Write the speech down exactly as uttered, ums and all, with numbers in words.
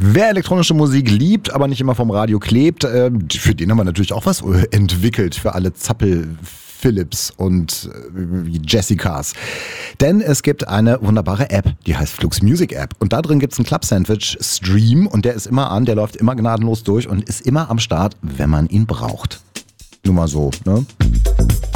Wer elektronische Musik liebt, aber nicht immer vom Radio klebt, äh, für den haben wir natürlich auch was entwickelt, für alle Zappel Philips und äh, Jessicas. Denn es gibt eine wunderbare App, die heißt Flux Music App. Und da drin gibt es einen Club Sandwich Stream und der ist immer an, der läuft immer gnadenlos durch und ist immer am Start, wenn man ihn braucht. Nur mal so, ne?